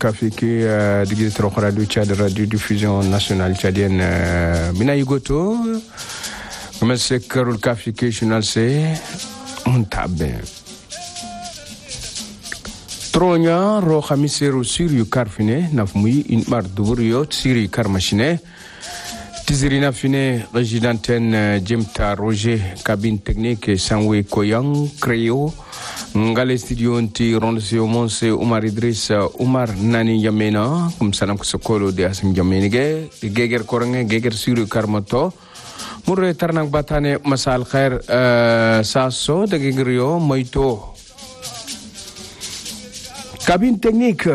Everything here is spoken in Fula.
Kafiki digital radio Tchad radio diffusion nationale tchadienne bina yugoto comme c'est Karol Kafiki journal c'est on tabe Tronya ro khamisero siriu karfine nafmui in bar duburiyo siri karmachine Tizirina fine résidenten Jemta Roger cabine technique Sanwe Koyang Creo Ngale studio nti ronde monse Umar Idris Umar Nani Yamena kum salam kusokolo de asim Yamenige geger korange geger suru karmato murre tarnang batane masal khair saso de gegerio moito cabine technique